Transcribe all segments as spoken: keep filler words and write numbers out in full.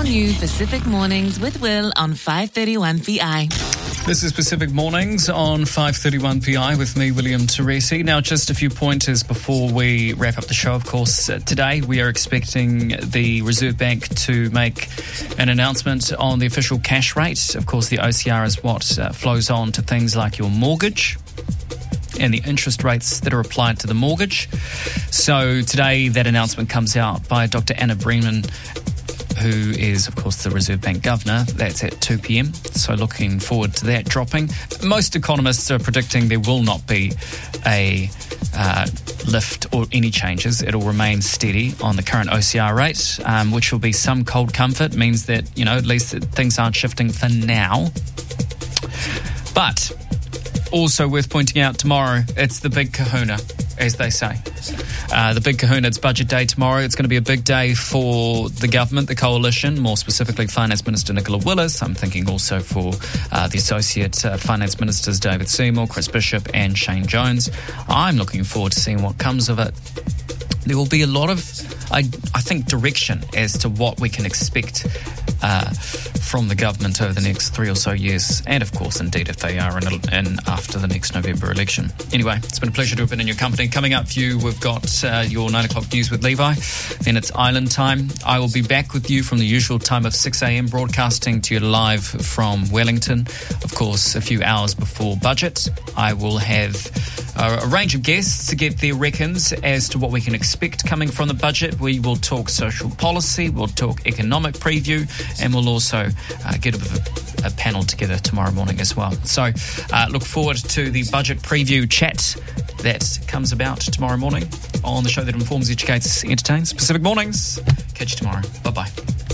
new Pacific Mornings with Will on five thirty-one P I. This is Pacific Mornings on five thirty-one P I with me, William Teresi. Now, just a few pointers before we wrap up the show. Of course, uh, today we are expecting the Reserve Bank to make an announcement on the official cash rate. Of course, the O C R is what uh, flows on to things like your mortgage and the interest rates that are applied to the mortgage. So today that announcement comes out by Doctor Anna Brennan, who is, of course, the Reserve Bank Governor. That's at two p.m, so looking forward to that dropping. Most economists are predicting there will not be a uh, lift or any changes. It'll remain steady on the current O C R rate, um, which will be some cold comfort, means that, you know, at least that things aren't shifting for now. But also worth pointing out, tomorrow, it's the big kahuna, as they say. Uh, the big kahuna, it's budget day tomorrow. It's going to be a big day for the government, the coalition, more specifically Finance Minister Nicola Willis. I'm thinking also for uh, the Associate uh, Finance Ministers David Seymour, Chris Bishop and Shane Jones. I'm looking forward to seeing what comes of it. There will be a lot of, I, I think, direction as to what we can expect uh, from the government over the next three or so years, and of course, indeed, if they are in, in after the next November election. Anyway, it's been a pleasure to have been in your company. Coming up for you, we've got uh, your nine o'clock news with Levi. Then it's Island time. I will be back with you from the usual time of six a.m, broadcasting to you live from Wellington. Of course, a few hours before budget, I will have uh, a range of guests to get their reckons as to what we can expect coming from the budget. We will talk social policy, we'll talk economic preview, and we'll also uh, get a bit of a, a panel together tomorrow morning as well. So uh, look forward to the budget preview chat that comes about tomorrow morning on the show that informs, educates, entertains. Pacific Mornings. Catch you tomorrow. Bye-bye.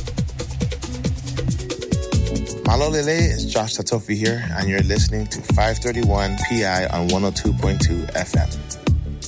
Malo Lele, it's Josh Tatofi here, and you're listening to five thirty-one P I on one oh two point two F M.